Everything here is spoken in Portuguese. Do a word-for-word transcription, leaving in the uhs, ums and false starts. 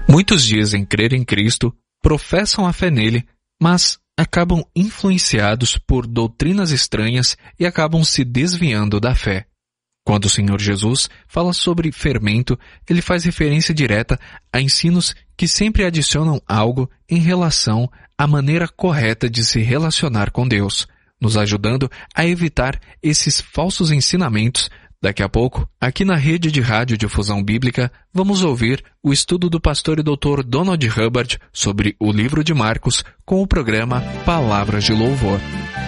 Muitos dizem crer em Cristo, professam a fé nele, mas acabam influenciados por doutrinas estranhas e acabam se desviando da fé. Quando o Senhor Jesus fala sobre fermento, ele faz referência direta a ensinos que sempre adicionam algo em relação à maneira correta de se relacionar com Deus, nos ajudando a evitar esses falsos ensinamentos. Daqui a pouco, aqui na Rede de Radiodifusão Bíblica, vamos ouvir o estudo do pastor e doutor Donald Hubbard sobre o livro de Marcos com o programa Palavras de Louvor.